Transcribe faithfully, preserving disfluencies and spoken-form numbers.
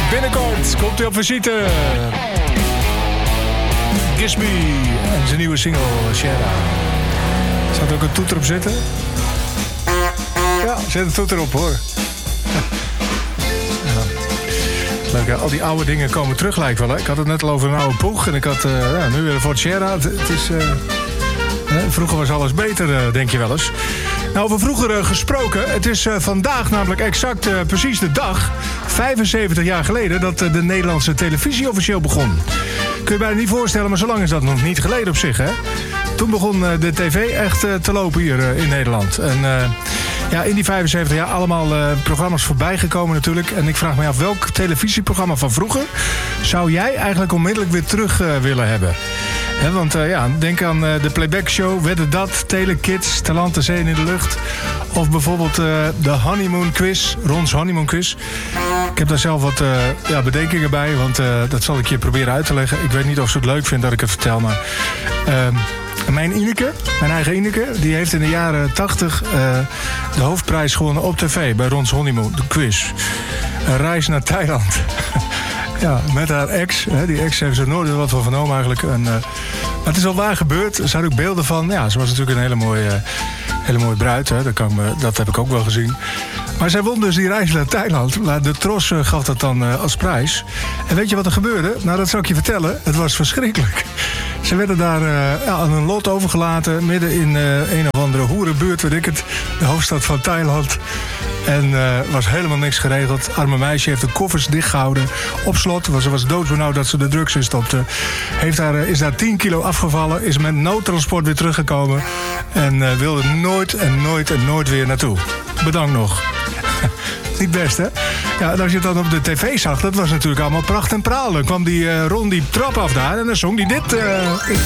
Binnenkort komt hij op visite. Kiss Me. En zijn nieuwe single, Shera. Zou er ook een toeter op zitten? Ja, zet een toeter op, hoor. Leuk, ja. Al die oude dingen komen terug, lijkt wel. Hè? Ik had het net al over een oude poeg. En ik had uh, ja, nu weer voor Shera. Het, het is... Uh, hè? Vroeger was alles beter, uh, denk je wel eens. Nou, over vroeger uh, gesproken. Het is uh, vandaag namelijk exact uh, precies de dag... vijfenzeventig jaar geleden dat uh, de Nederlandse televisie officieel begon. Kun je bijna niet voorstellen, maar zo lang is dat nog niet geleden op zich, hè? Toen begon uh, de tv echt uh, te lopen hier uh, in Nederland. En uh, ja, in die vijfenzeventig jaar allemaal uh, programma's voorbij gekomen natuurlijk. En ik vraag me af, welk televisieprogramma van vroeger... zou jij eigenlijk onmiddellijk weer terug uh, willen hebben? He, want uh, ja, denk aan uh, de Playback Show, Wedde Dat, Telekids, Talent de Zee in de Lucht. Of bijvoorbeeld uh, de Honeymoon Quiz, Rons Honeymoon Quiz. Ik heb daar zelf wat uh, ja, bedenkingen bij, want uh, dat zal ik je proberen uit te leggen. Ik weet niet of ze het leuk vindt dat ik het vertel, maar... Uh, Mijn Ineke, mijn eigen Ineke, die heeft in de jaren tachtig uh, de hoofdprijs gewonnen op tv bij Rons Honeymoon, de quiz. Een reis naar Thailand. Ja, met haar ex. Hè, die ex heeft ze nooit wat van vernomen eigenlijk. En, uh, maar het is al waar gebeurd. Er zijn ook beelden van. Ja, ze was natuurlijk een hele mooie, uh, hele mooie bruid. Hè. Dat, kan me, dat heb ik ook wel gezien. Maar zij won dus die reis naar Thailand. Maar de Tros uh, gaf dat dan uh, als prijs. En weet je wat er gebeurde? Nou, dat zal ik je vertellen. Het was verschrikkelijk. Ze werden daar uh, ja, aan hun lot overgelaten. Midden in uh, een of andere hoerenbuurt, weet ik het. De hoofdstad van Thailand. En er uh, was helemaal niks geregeld. Arme meisje heeft de koffers dichtgehouden. Op slot, want ze was doodsbenauwd dat ze de drugs in stopte. Heeft daar, uh, is daar tien kilo afgevallen. Is met noodtransport weer teruggekomen. En uh, wilde nooit en nooit en nooit weer naartoe. Bedankt nog. Niet best, hè? Ja, en als je het dan op de tv zag, dat was natuurlijk allemaal pracht en praal. Dan kwam die uh, Ron die trap af daar en dan zong die dit... Uh,